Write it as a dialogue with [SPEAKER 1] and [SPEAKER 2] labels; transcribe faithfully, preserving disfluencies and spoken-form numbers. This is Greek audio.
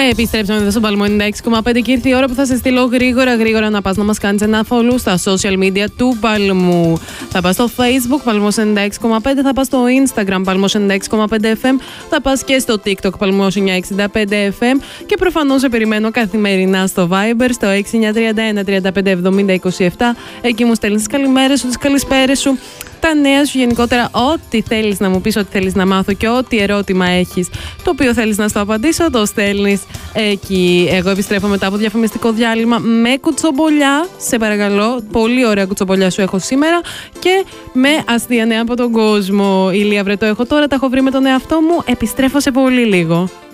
[SPEAKER 1] Επιστρέψαμε εδώ στο Παλμό ενενήντα έξι κόμμα πέντε και ήρθε η ώρα που θα σε στείλω γρήγορα γρήγορα να πας να μας κάνεις ένα follow στα social media του Παλμού. Θα πας στο Facebook Παλμός ενενήντα έξι κόμμα πέντε, θα πας στο Instagram Παλμός ενενήντα έξι κόμμα πέντε εφ εμ, θα πας και στο TikTok Παλμός εννιακόσια εξήντα πέντε εφ εμ και προφανώς σε περιμένω καθημερινά στο Viber στο έξι εννιά τρία ένα τρία πέντε εβδομήντα είκοσι επτά. Εκεί μου στέλνεις τις καλημέρες σου, τις καλησπέρες σου, τα νέα σου, γενικότερα ό,τι θέλεις να μου πεις, ό,τι θέλεις να μάθω και ό,τι ερώτημα έχεις το οποίο θέλεις να στο απαντήσω, το στέλνεις εκεί. Εγώ επιστρέφω μετά από διαφημιστικό διάλειμμα με κουτσομπολιά, σε παρακαλώ, πολύ ωραία κουτσομπολιά σου έχω σήμερα και με αστεία νέα από τον κόσμο. Ηλία Βρετό έχω τώρα, τα έχω βρει με τον εαυτό μου, επιστρέφω σε πολύ λίγο.